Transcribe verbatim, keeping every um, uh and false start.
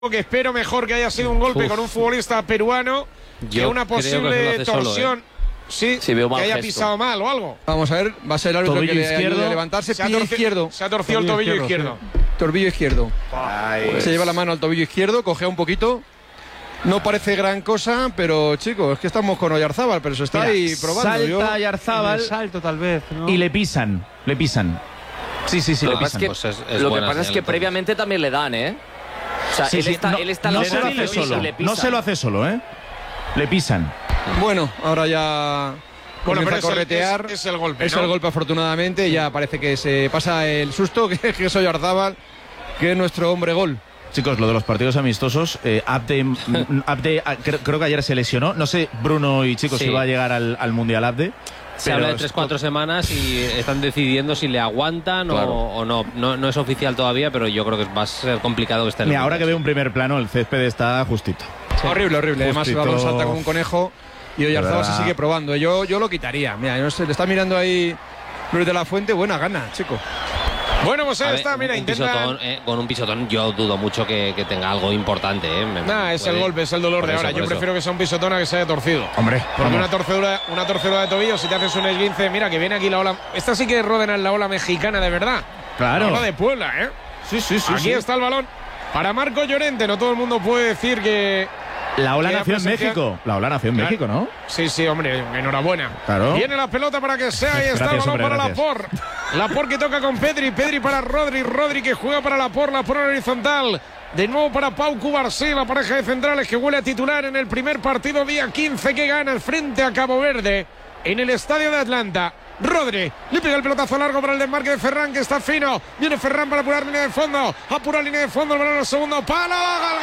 que espero mejor que haya sido un golpe Uf. con un futbolista peruano Yo que una posible que torsión. Solo, ¿eh? Sí, sí veo mal que haya gesto. pisado mal o algo. Vamos a ver, va a ser el árbitro tobillo que le izquierdo. ayude a levantarse. Se ha, torci izquierdo. se ha torcido tobillo el tobillo izquierdo. izquierdo. Sí. Tobillo izquierdo. Ay, se lleva la mano al tobillo izquierdo, cogea un poquito. No parece gran cosa, pero chicos, es que estamos con Oyarzábal, pero se está Mira, ahí probando. Salta Yo, Oyarzábal, salto tal vez, ¿no? Y le pisan, le pisan. Sí, sí, sí, lo le pisan. Que, pues es, es lo que pasa es que previamente también le dan, ¿eh? O sea, sí, él, sí, está, no, él está no la se lo hace solo, le no se lo hace solo, ¿eh? Le pisan. Bueno, ahora ya bueno, comienza pero a corretear. Es, es, es el golpe, Es ¿no? el golpe, afortunadamente. Ya parece que se pasa el susto, que, que es Oyarzábal, que es nuestro hombre gol. Chicos, lo de los partidos amistosos, eh, Abde, Abde creo, creo que ayer se lesionó. No sé, Bruno y chicos, sí. si va a llegar al, al Mundial Abde. Se habla de tres cuatro semanas y están decidiendo si le aguantan claro. o, o no. no. No es oficial todavía, pero yo creo que va a ser complicado que esté en el Mira, ahora que veo un primer plano, el césped está justito. Sí. Horrible, horrible. Justito. Además, el balón salta como un conejo y Oyarzábal se sigue probando. Yo, yo lo quitaría. Mira, no sé, le está mirando ahí Luis de la Fuente. Buena gana, chico. Bueno, pues ahí ver, está, mira, un intenta... pisotón, eh, con un pisotón yo dudo mucho que, que tenga algo importante, ¿eh? Me, nah, es puede... el golpe, es el dolor por de eso, ahora. Yo prefiero eso. que sea un pisotón a que se haya torcido. Hombre, porque una torcedura, una torcedura de tobillo, si te haces un esguince, mira que viene aquí la ola. Esta sí que es Ródenas, la ola mexicana de verdad. Claro. La ola de Puebla, ¿eh? Sí, sí, sí. Aquí sí. está el balón para Marco Llorente. No todo el mundo puede decir que... La ola nació en México. La ola nació en claro. México, ¿no? Sí, sí, hombre, enhorabuena. Claro. Viene la pelota para que sea. Ahí está gracias, el balón hombre, para Laporte. Laporte que toca con Pedri. Pedri para Rodri. Rodri que juega para Laporte. Laporte en horizontal. De nuevo para Pau Cubarsí, la pareja de centrales que huele a titular en el primer partido día quince que gana el frente a Cabo Verde en el estadio de Atlanta. Rodri, le pega el pelotazo largo para el desmarque de Ferran, que está fino. Viene Ferran para apurar línea de fondo. Apura línea de fondo, el balón al segundo palo.